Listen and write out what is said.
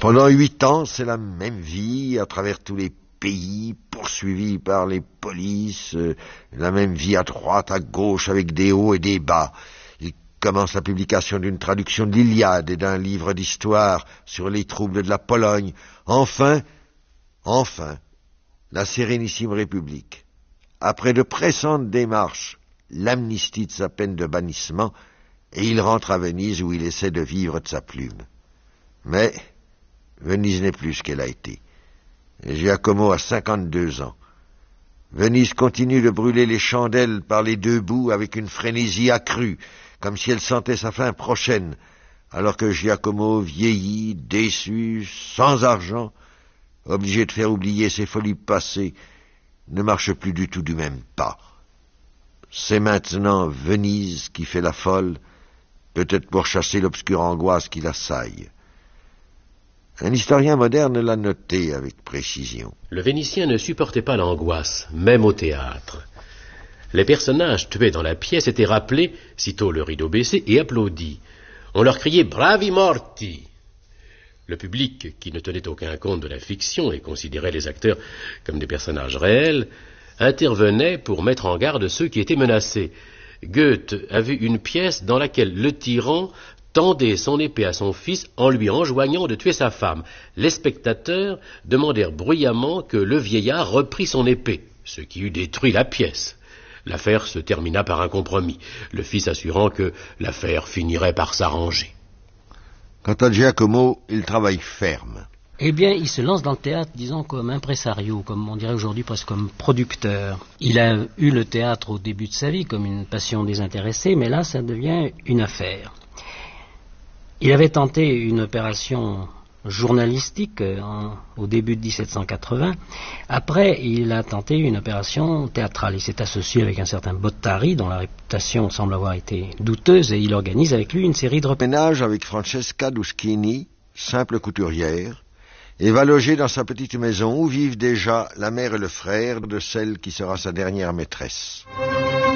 Pendant 8 ans, c'est la même vie à travers tous les pays, poursuivi par les polices, la même vie à droite, à gauche, avec des hauts et des bas. Il commence la publication d'une traduction de l'Iliade et d'un livre d'histoire sur les troubles de la Pologne. Enfin, la Sérénissime République. Après de pressantes démarches, l'amnistie de sa peine de bannissement, et il rentre à Venise où il essaie de vivre de sa plume. Mais Venise n'est plus ce qu'elle a été. Et Giacomo a 52 ans. Venise continue de brûler les chandelles par les deux bouts avec une frénésie accrue, comme si elle sentait sa fin prochaine, alors que Giacomo vieillit, déçu, sans argent, obligé de faire oublier ses folies passées, ne marche plus du tout du même pas. C'est maintenant Venise qui fait la folle, peut-être pour chasser l'obscure angoisse qui l'assaille. Un historien moderne l'a noté avec précision. Le Vénitien ne supportait pas l'angoisse, même au théâtre. Les personnages tués dans la pièce étaient rappelés, sitôt le rideau baissé, et applaudis. On leur criait « Bravi morti !» Le public, qui ne tenait aucun compte de la fiction et considérait les acteurs comme des personnages réels, intervenait pour mettre en garde ceux qui étaient menacés. Goethe a vu une pièce dans laquelle le tyran tendait son épée à son fils en lui enjoignant de tuer sa femme. Les spectateurs demandèrent bruyamment que le vieillard reprît son épée, ce qui eût détruit la pièce. L'affaire se termina par un compromis, le fils assurant que l'affaire finirait par s'arranger. Quant à Giacomo, il travaille ferme. Eh bien, il se lance dans le théâtre, disons, comme impresario, comme on dirait aujourd'hui presque comme producteur. Il a eu le théâtre au début de sa vie comme une passion désintéressée, mais là, ça devient une affaire. Il avait tenté une opération journalistique au début de 1780. Après, il a tenté une opération théâtrale. Il s'est associé avec un certain Bottari, dont la réputation semble avoir été douteuse, et il organise avec lui une série de Ménage avec Francesca Duschini, simple couturière, et va loger dans sa petite maison où vivent déjà la mère et le frère de celle qui sera sa dernière maîtresse.